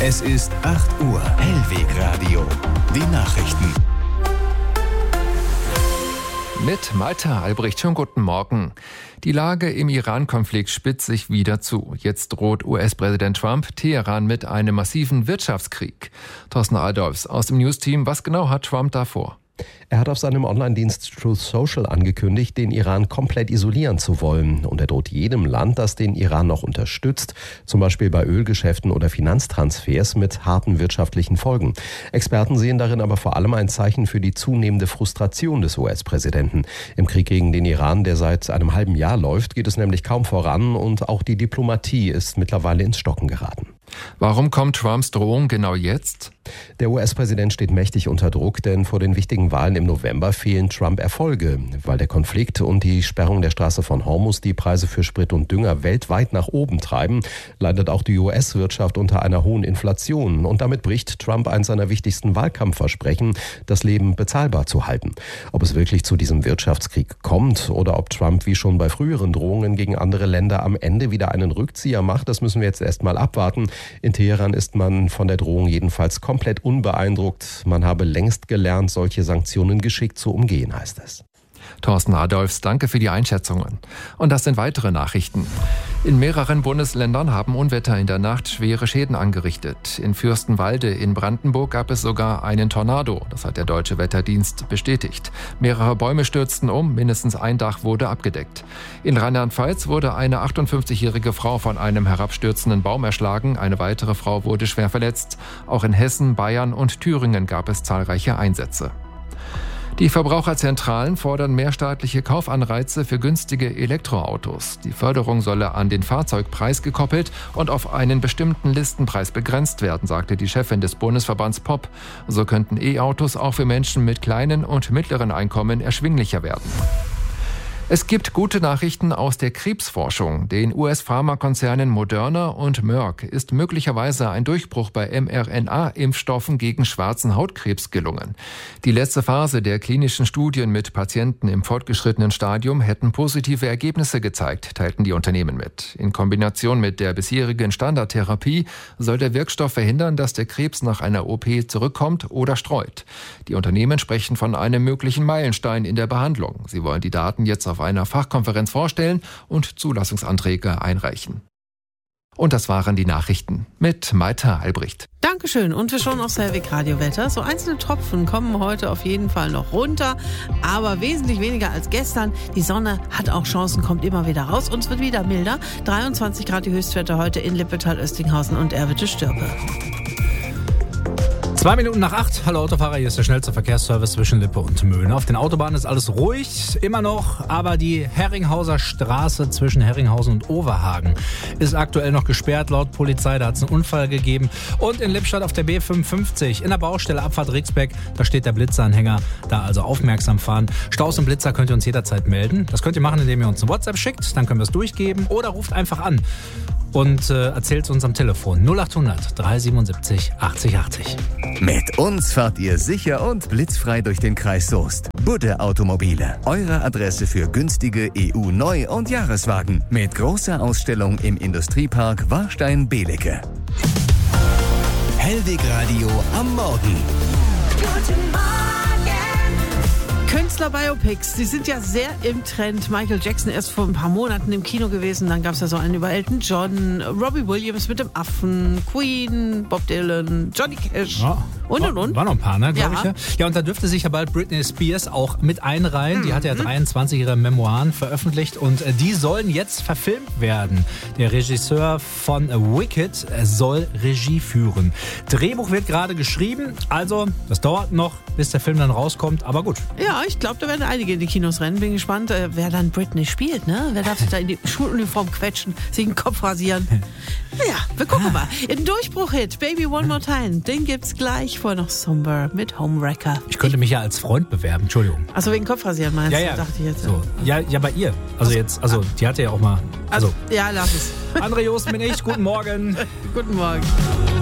Es ist 8 Uhr. Hellwegradio. Die Nachrichten. Mit Malta Albrecht, schönen guten Morgen. Die Lage im Iran-Konflikt spitzt sich wieder zu. Jetzt droht US-Präsident Trump Teheran mit einem massiven Wirtschaftskrieg. Thorsten Adolfs aus dem News-Team, was genau hat Trump da vor? Er hat auf seinem Online-Dienst Truth Social angekündigt, den Iran komplett isolieren zu wollen. Und er droht jedem Land, das den Iran noch unterstützt, zum Beispiel bei Ölgeschäften oder Finanztransfers, mit harten wirtschaftlichen Folgen. Experten sehen darin aber vor allem ein Zeichen für die zunehmende Frustration des US-Präsidenten. Im Krieg gegen den Iran, der seit einem halben Jahr läuft, geht es nämlich kaum voran und auch die Diplomatie ist mittlerweile ins Stocken geraten. Warum kommt Trumps Drohung genau jetzt? Der US-Präsident steht mächtig unter Druck, denn vor den wichtigen Wahlen im November fehlen Trump Erfolge. Weil der Konflikt und die Sperrung der Straße von Hormuz die Preise für Sprit und Dünger weltweit nach oben treiben, leidet auch die US-Wirtschaft unter einer hohen Inflation. Und damit bricht Trump eins seiner wichtigsten Wahlkampfversprechen, das Leben bezahlbar zu halten. Ob es wirklich zu diesem Wirtschaftskrieg kommt oder ob Trump wie schon bei früheren Drohungen gegen andere Länder am Ende wieder einen Rückzieher macht, das müssen wir jetzt erst mal abwarten. In Teheran ist man von der Drohung jedenfalls komplett unbeeindruckt. Man habe längst gelernt, solche Sanktionen geschickt zu umgehen, heißt es. Thorsten Adolfs, danke für die Einschätzungen. Und das sind weitere Nachrichten. In mehreren Bundesländern haben Unwetter in der Nacht schwere Schäden angerichtet. In Fürstenwalde in Brandenburg gab es sogar einen Tornado. Das hat der Deutsche Wetterdienst bestätigt. Mehrere Bäume stürzten um, mindestens ein Dach wurde abgedeckt. In Rheinland-Pfalz wurde eine 58-jährige Frau von einem herabstürzenden Baum erschlagen. Eine weitere Frau wurde schwer verletzt. Auch in Hessen, Bayern und Thüringen gab es zahlreiche Einsätze. Die Verbraucherzentralen fordern mehr staatliche Kaufanreize für günstige Elektroautos. Die Förderung solle an den Fahrzeugpreis gekoppelt und auf einen bestimmten Listenpreis begrenzt werden, sagte die Chefin des Bundesverbands POP. So könnten E-Autos auch für Menschen mit kleinen und mittleren Einkommen erschwinglicher werden. Es gibt gute Nachrichten aus der Krebsforschung. Den US-Pharmakonzernen Moderna und Merck ist möglicherweise ein Durchbruch bei mRNA-Impfstoffen gegen schwarzen Hautkrebs gelungen. Die letzte Phase der klinischen Studien mit Patienten im fortgeschrittenen Stadium hätten positive Ergebnisse gezeigt, teilten die Unternehmen mit. In Kombination mit der bisherigen Standardtherapie soll der Wirkstoff verhindern, dass der Krebs nach einer OP zurückkommt oder streut. Die Unternehmen sprechen von einem möglichen Meilenstein in der Behandlung. Sie wollen die Daten jetzt auf einer Fachkonferenz vorstellen und Zulassungsanträge einreichen. Und das waren die Nachrichten mit Malta Albrecht. Dankeschön. Und wir schauen aufs Hellwegradio-Wetter. So einzelne Tropfen kommen heute auf jeden Fall noch runter, aber wesentlich weniger als gestern. Die Sonne hat auch Chancen, kommt immer wieder raus und es wird wieder milder. 23 Grad die Höchstwerte heute in Lippetal, Östinghausen und Erwitte-Stürpe. 2 Minuten nach 8. Hallo Autofahrer, hier ist der schnellste Verkehrsservice zwischen Lippe und Möhne. Auf den Autobahnen ist alles ruhig, immer noch, aber die Herringhauser Straße zwischen Herringhausen und Overhagen ist aktuell noch gesperrt laut Polizei. Da hat es einen Unfall gegeben. Und in Lippstadt auf der B55 in der Baustelle Abfahrt Rixbeck, da steht der Blitzeranhänger. Da also aufmerksam fahren. Staus und Blitzer könnt ihr uns jederzeit melden. Das könnt ihr machen, indem ihr uns eine WhatsApp schickt, dann können wir es durchgeben oder ruft einfach an und erzählt es uns am Telefon 0800 377 80 80. Mit uns fahrt ihr sicher und blitzfrei durch den Kreis Soest. Budde Automobile, eure Adresse für günstige EU-Neu- und Jahreswagen. Mit großer Ausstellung im Industriepark Warstein-Belecke. Hellwegradio am Morgen. Guten Morgen. Künstler-Biopics, die sind ja sehr im Trend. Michael Jackson erst vor ein paar Monaten im Kino gewesen, dann gab es ja so einen über Elton John, Robbie Williams mit dem Affen, Queen, Bob Dylan, Johnny Cash und. War noch ein paar, ne, glaube ja. ich. Ja, und da dürfte sich ja bald Britney Spears auch mit einreihen. Die hat ja 23 ihre Memoiren veröffentlicht und die sollen jetzt verfilmt werden. Der Regisseur von Wicked soll Regie führen. Drehbuch wird gerade geschrieben, also das dauert noch, bis der Film dann rauskommt, aber gut. Ja, ich glaube, da werden einige in die Kinos rennen. Bin gespannt, wer dann Britney spielt, ne? Wer darf sich da in die Schuluniform quetschen, sich den Kopf rasieren? Naja, wir gucken mal. Ein Durchbruch-Hit, Baby One More Time, den gibt's gleich. Vorher noch Somber mit Homewrecker. Ich könnte mich ja als Freund bewerben, Entschuldigung. Achso, wegen Kopfrasieren meinst du? Ja. Dachte ich jetzt. So. Ja, bei ihr. Die hatte ja auch mal. Ja, lass es. André Jost bin ich, guten Morgen. Guten Morgen.